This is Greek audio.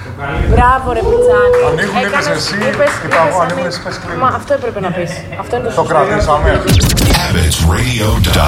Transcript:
Μπράβο ρε Πιτσάνη. Ανοίγουν, είπες εσύ, είπα εγώ, ανοίγουν, εσύ πες κλείνει. Μα αυτό έπρεπε να πεις. Αυτό είναι το κρατήσαμε. habitsradio.com